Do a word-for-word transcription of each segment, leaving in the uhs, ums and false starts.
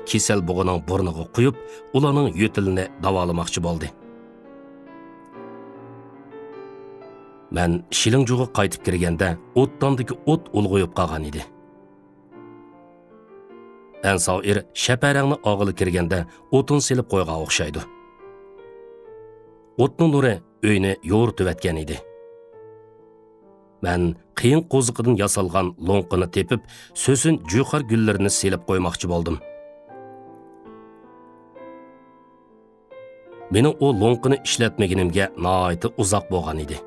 kesel bug'uning burniga quyib, ularning yo'tilini davolamoqchi bo'ldi. Men Shilingjuga qaytib kirganda o'ttandagi o't ulg'ayib qolgan edi. Ansoir shaparangni og'ili kirganda o'tin selib qo'ygan o'xshaydi. O'tning nuri uyni yo'ritib etgan edi. Men qiyin qo'ziqidan yasalgan lo'nqini tepib, so'sin jo'xar gullarini selib qo'ymoqchi bo'ldim. Mening o lo'nqini ishlatmaganimga nihoyatda uzoq bo'lgan edi.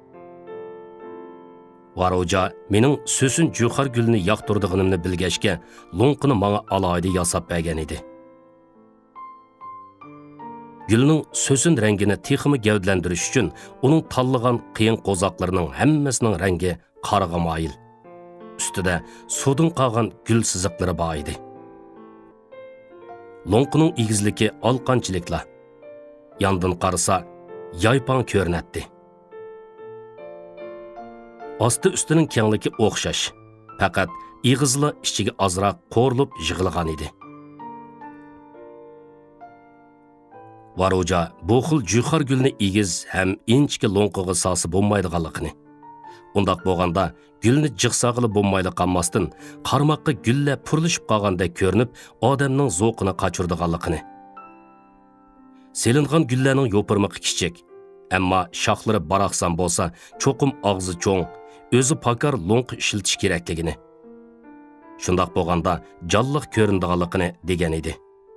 Varoja mening so'sin jo'xar gulini yoqtirdig'inimni bilgachga, lo'nqini menga alohida yasab bergan edi. Gülning so'sin rangini texmi gavdlantirish uchun uning tanlagan qiyin qo'zoqlarining hammasining rangi qoriga moyil. Ustida suvdan qolgan gul siziqlari bor edi. Lo'nqining egizligi olqanchilikla. Yandan qarasa yaypon ko'rinadi. Osti ustining kengligi o'xshash. Faqat ig'izla ichiga ozroq qo'rilib yig'ilgan edi. Varoja bu xil jo'xar gulni egiz ham inchki lo'nqiga sosi bo'lmaydiganligini. Undaq bo'lganda gulni jiqsag'ili bo'lmayli qolmasdan, qarmoqqa gulla purilishib qolgandek ko'rinib, odamning zo'qini qochirdiganligini. Selingan gullarning yo'pirmiqi kichik, ammo shoxlari baraqsan bo'lsa, cho'qim og'zi cho'ng, o'zi pakar lo'nqi ishiltish kerakligini. Shundaq bo'lganda jonliq ko'rindiganligini degan edi.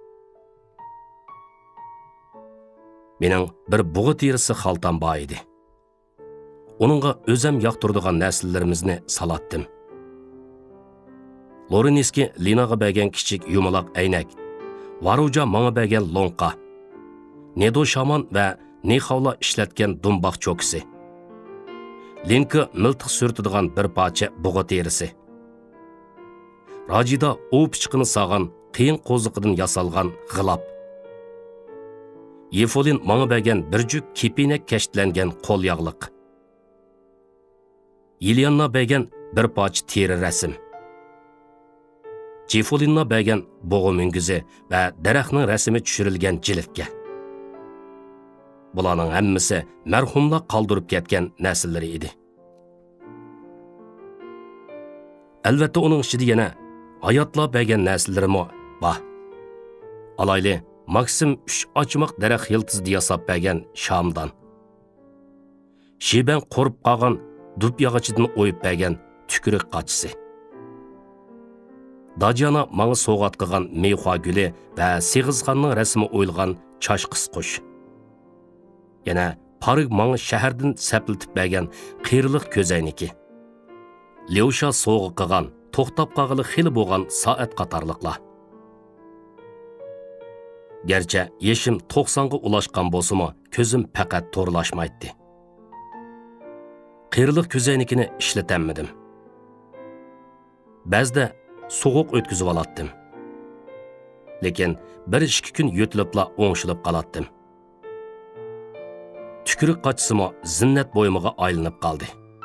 Mening bir bug'i terisi xaltam bor edi. Onunga o'zim yoqtirdigan narsalarimizni salatdim. Loreniski Linaga bergan kichik yumaloq aynak, Varuja menga bergan lo'nqa, Nedo Shaman va Nexavla ishlatgan dumboq cho'kisi, Linka miltiq surtadigan bir parcha bug'i terisi, Rajida ov pichqini sog'an qiyin qo'ziqidan yasalgan g'ilab, Yefolin menga bergan bir juk kepinak kashtlangan qo'l yog'liq, Yelianna bergan bir parcha teri rasm, Jefolinna bergan bug'i mungizi va daraxtning rasmi tushirilgan jildga. Bularning hammasi marhumlar qoldirib ketgan narsalari edi. Albatta uning ichida yana hayotlar bergan narsalarimi bor. Alayli Maksim uch ochmoq daraxt yiltizida yasab bergan shamdan, Shiban qo'rib qolgan dup yog'ochidan o'yib bergan tukurik qachisi, Dajana menga sovg'at qilgan meyxo guli va Seg'izxonning rasmi o'yilgan chashqis qush. Yana Parig menga shahardan sapiltib bergan qiyrilik ko'zayniki. Leusha sovg'a qilgan, to'xtab qolg'ili xili bo'lgan soat qatorliqlar. Gerçi yeşim to'qsonga ulashgan bo'lsa-mu, ko'zim faqat to'rlashmaydi. Qiyrilik ko'zaynikini ishlatanmadim. Ba'zida sovuq o'tkazib olatdim. Lekin bir ikki kun yo'tilibla o'ngshilib qolatdim. Tukurik qachsimi zinnat bo'yimiga aylanib qoldi.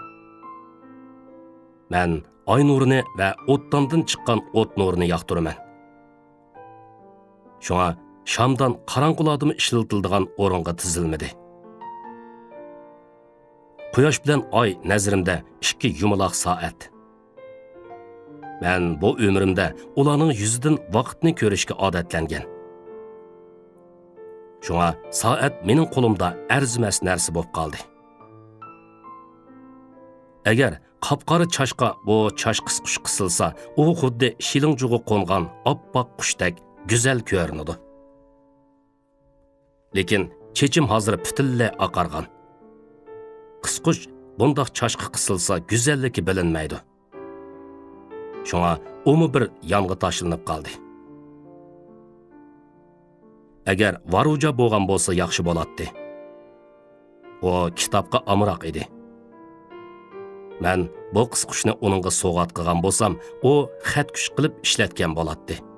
Men oy nurini va o'ttandan chiqqan o't nurini yoqtiraman. Shunga Shamdan qarang'uladimi ishlatiladigan o'ringa tizilmadi. Quyosh bilan oy nazarimda ikki yumaloq soat. Men bu umrimda ularning yuzidan vaqtni ko'rishga odatlangan. Shunga soat mening qo'limda arzimas narsa bo'lib qoldi. Agar qapqara chashqa bu chashqis qush qisilsa, u xuddi Shilingjuga qo'ngan oppoq qushdek go'zal ko'rinadi. Lekin chechim hozir pitilla oqargan. Qisqush bundoq chashqa qisilsa go'zalligi bilinmaydi. Shunga umi bir yonga tashlanib qoldi. Agar Varuja bo'lgan bo'lsa yaxshi bo'lardi. O kitobga amroq edi. Men bu qisqushni uningga sovg'at qilgan bo'lsam, u xat kuch qilib ishlatgan bo'lardi.